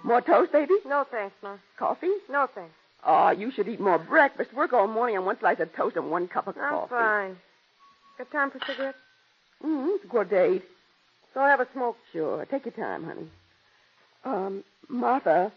More toast, baby? No, thanks, Ma. Coffee? No, thanks. Oh, you should eat more breakfast. Work all morning on one slice of toast and 1 cup of coffee. I'm fine. Got time for cigarettes? It's a good date. So I'll have a smoke. Sure. Take your time, honey. Martha.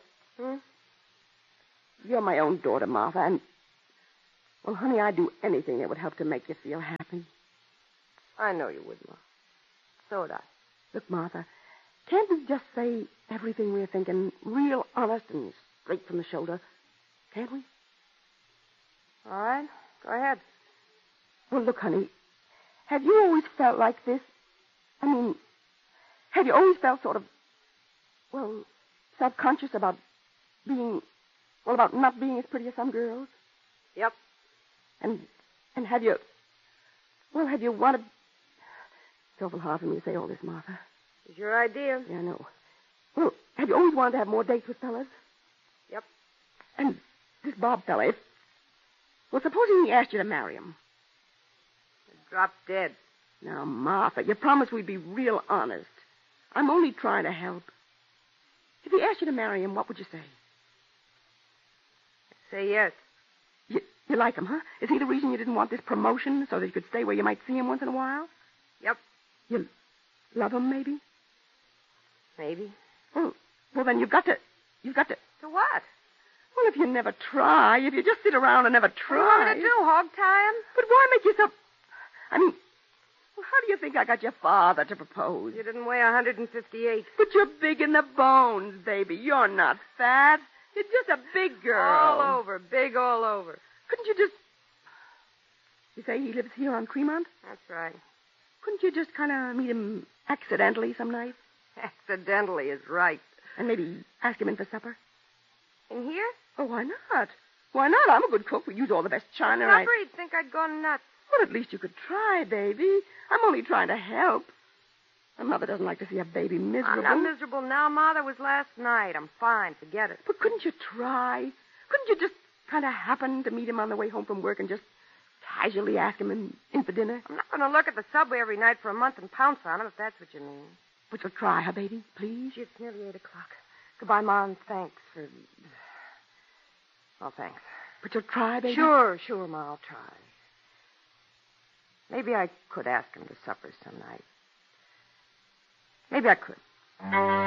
You're my own daughter, Martha, and... Well, honey, I'd do anything that would help to make you feel happy. I know you would, Ma. So would I. Look, Martha, can't we just say everything we're thinking real honest and straight from the shoulder? Can't we? All right. Go ahead. Well, look, honey, have you always felt like this? I mean, have you always felt sort of, well, self-conscious about being, well, about not being as pretty as some girls? Yep. And have you, well, have you wanted... It's awful hard for me to say all this, Martha. It's your idea. Yeah, I know. Well, have you always wanted to have more dates with fellas? Yep. And this Bob fella, well, supposing he asked you to marry him. Drop dead. Now, Martha, you promised we'd be real honest. I'm only trying to help. If he asked you to marry him, what would you say? Say yes. You like him, huh? Is he the reason you didn't want this promotion, so that you could stay where you might see him once in a while? Yep. You love him, maybe? Maybe. Well, then you've got to... To what? Well, if you never try, if you just sit around and never try... What do you want me to do, hog tie him? But why make yourself... I mean, well, how do you think I got your father to propose? You didn't weigh 158. But you're big in the bones, baby. You're not fat. You're just a big girl. All over. Big all over. Couldn't you just... You say he lives here on Cremont? That's right. Couldn't you just kind of meet him accidentally some night? Accidentally is right. And maybe ask him in for supper? In here? Oh, why not? Why not? I'm a good cook. We use all the best china. Supper, he'd think I'd gone nuts. Well, at least you could try, baby. I'm only trying to help. My mother doesn't like to see a baby miserable. I'm not miserable now, Ma. That was last night. I'm fine. Forget it. But couldn't you try? Couldn't you just kind of happen to meet him on the way home from work and just casually ask him in for dinner? I'm not going to look at the subway every night for a month and pounce on him, if that's what you mean. But you'll try, huh, baby? Please? It's nearly 8 o'clock. Goodbye, Ma, and thanks for... Oh, thanks. But you'll try, baby? Sure, Ma, I'll try. Maybe I could ask him to supper some night. Maybe I could.